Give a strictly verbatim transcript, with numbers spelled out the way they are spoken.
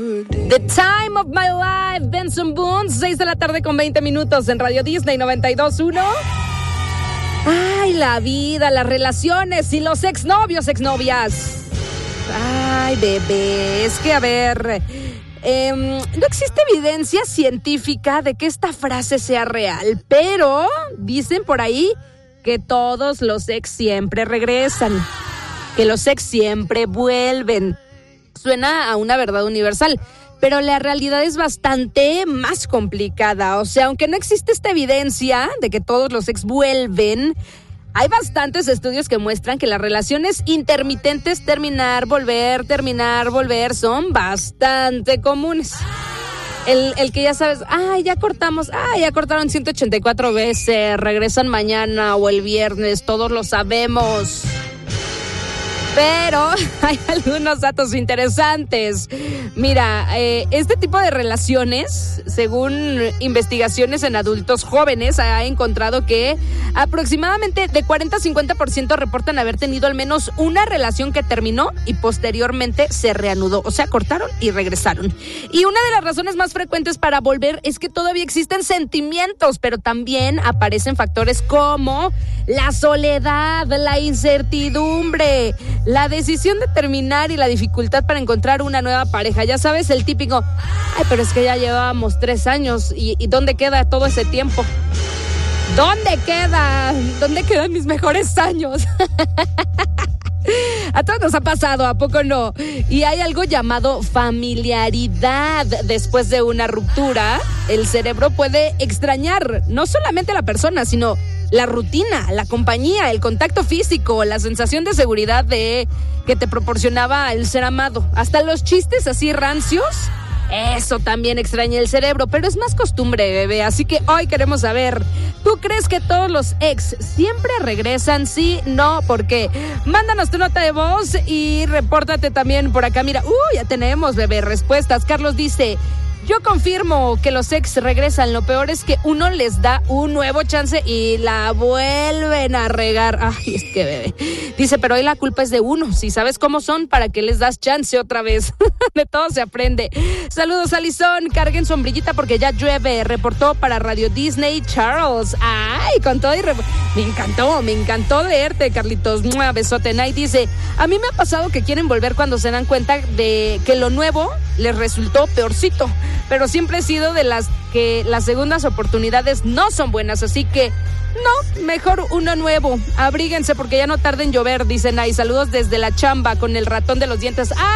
The Time of My Life, Benson Boone, seis de la tarde con veinte minutos en Radio Disney noventa y dos punto uno. Ay, la vida, las relaciones y los exnovios, exnovias. Ay, bebé, es que a ver, eh, no existe evidencia científica de que esta frase sea real, pero dicen por ahí que todos los ex siempre regresan, que los ex siempre vuelven. Suena a una verdad universal, pero la realidad es bastante más complicada. O sea, aunque no existe esta evidencia de que todos los ex vuelven, hay bastantes estudios que muestran que las relaciones intermitentes, terminar, volver, terminar, volver, son bastante comunes. El, el que ya sabes, ay, ya cortamos, ay, ya cortaron ciento ochenta y cuatro veces, regresan mañana o el viernes, todos lo sabemos. Pero hay algunos datos interesantes. Mira, eh, este tipo de relaciones, según investigaciones en adultos jóvenes, ha encontrado que aproximadamente de cuarenta a cincuenta por ciento reportan haber tenido al menos una relación que terminó y posteriormente se reanudó. O sea, cortaron y regresaron. Y una de las razones más frecuentes para volver es que todavía existen sentimientos, pero también aparecen factores como la soledad, la incertidumbre, la decisión de terminar y la dificultad para encontrar una nueva pareja. Ya sabes, el típico, ay, pero es que ya llevábamos tres años y, y ¿dónde queda todo ese tiempo? ¿Dónde queda? ¿Dónde quedan mis mejores años? A todos nos ha pasado, ¿a poco no? Y hay algo llamado familiaridad. Después de una ruptura, el cerebro puede extrañar no solamente a la persona, sino la rutina, la compañía, el contacto físico, la sensación de seguridad de que te proporcionaba el ser amado. Hasta los chistes así rancios, eso también extraña el cerebro, pero es más costumbre, bebé. Así que hoy queremos saber, ¿tú crees que todos los ex siempre regresan? Sí, no, ¿por qué? Mándanos tu nota de voz y repórtate también por acá. Mira, uh, ya tenemos, bebé, respuestas. Carlos dice, yo confirmo que los ex regresan. Lo peor es que uno les da un nuevo chance y la vuelven a regar. Ay, es que bebé. Dice, pero hoy la culpa es de uno. Si sabes cómo son, ¿para qué les das chance otra vez? De todo se aprende. Saludos, Alison. Carguen su sombrillita porque ya llueve. Reportó para Radio Disney Charles. Ay, con todo y... Re... Me encantó, me encantó leerte, Carlitos. Mua, besote. Night dice, a mí me ha pasado que quieren volver cuando se dan cuenta de que lo nuevo les resultó peorcito. Pero siempre he sido de las que las segundas oportunidades no son buenas, así que no, mejor uno nuevo. Abríguense porque ya no tarda en llover, dicen ahí. Saludos desde la chamba con el ratón de los dientes. ¡Ah!